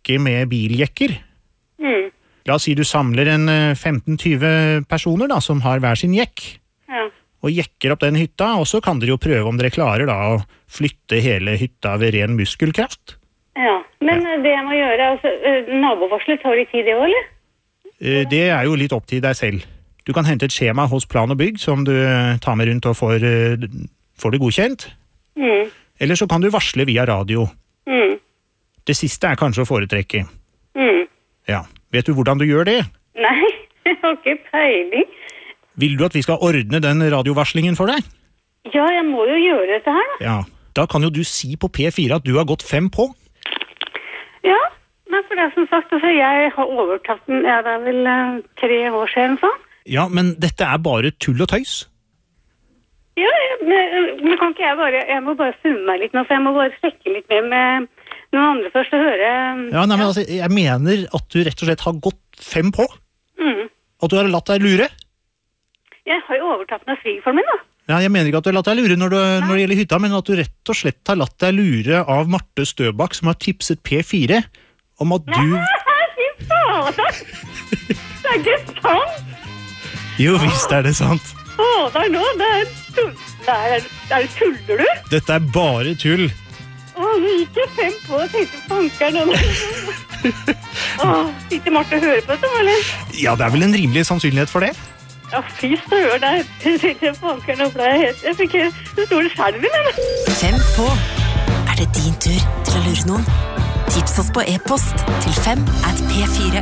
jekke med biljekker. La oss si du samler en 15-20 personer da, som har hver sin jekk. Ja. Og jekker opp den hytta, og så kan dere jo prøve om dere klarer da å flytte hele hytta ved ren muskelkraft. Ja, men det jeg må gjøre, altså, nabovarsler tar litt tid det også, eller? Det er jo litt opp til deg selv. Du kan hente et skjema hos Plan og Bygg som du tar med rundt og får det godkjent. Eller så kan du varsle via radio. Det siste er kanskje å foretrekke. Ja. Vet du hvordan du gjør det? Nei, jeg har ikke peiling. Vil du at vi skal ordne den radiovarslingen for deg? Ja, jeg må jo gjøre dette her da. Ja, da kan jo du si på P4 at du har gått 5 på. Ja, men for det som sagt, altså, jeg har overtatt den, ja, det er vel 3 år siden sånn. Ja, men dette er bare tull og tøys. Ja, men kan ikke jeg må bare summe meg litt nå, for jeg må bare strekke litt mer med noen andre først og høre. Ja, nei, men altså, jeg mener at du rett og slett har gått 5 på. At du har latt deg lure. Jeg har jo overtatt med svigerfaren min da. Ja, jeg mener ikke at du har latt deg lure når det gjelder hytta, men at du rett og slett har latt deg lure av Marte Støbak, som har tipset P4 om at du... Fy fader! Det er ikke sant! Jo, visst er det sant. Det er nå, tuller du? Dette er bare tull. Nå gikk jeg 5 på og tenkte fankeren. Sitter Marte og hører på det, eller? Ja, det er vel en rimelig sannsynlighet for det. Ja, fy stør deg. Tenkte fankeren og ble helt... Jeg fikk så store skjermen, eller? 5 på. Er det din tur til å lure noen? Tips oss på e-post til 5@p4.